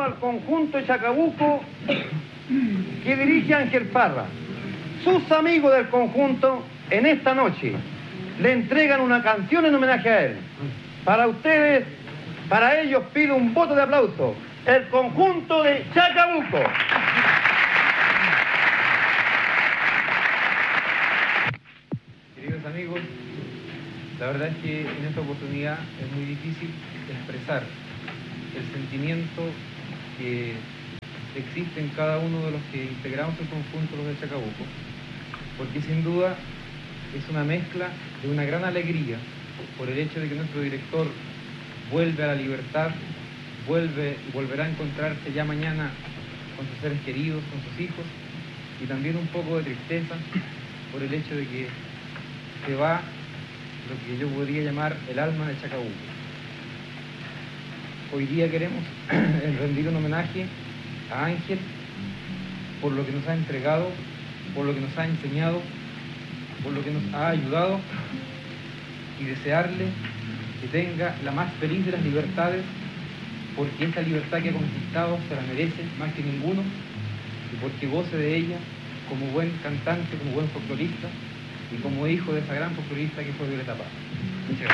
dedicado al conjunto de Chacabuco que dirige Ángel Parra. Sus amigos del conjunto en esta noche le entregan una canción en homenaje a él. Para ustedes, para ellos pido un voto de aplauso. El conjunto de Chacabuco. Queridos amigos, la verdad es que en esta oportunidad es muy difícil expresar el sentimiento que existe en cada uno de los que integramos el conjunto los de Chacabuco, porque sin duda es una mezcla de una gran alegría por el hecho de que nuestro director vuelve a la libertad, vuelve y volverá a encontrarse ya mañana con sus seres queridos, con sus hijos, y también un poco de tristeza por el hecho de que se va lo que yo podría llamar el alma de Chacabuco. Hoy día queremos rendir un homenaje a Ángel por lo que nos ha entregado, por lo que nos ha enseñado, por lo que nos ha ayudado, y desearle que tenga la más feliz de las libertades, porque esta libertad que ha conquistado se la merece más que ninguno, y porque goce de ella como buen cantante, como buen folclorista y como hijo de esa gran folclorista que fue Violeta Parra. Muchas gracias.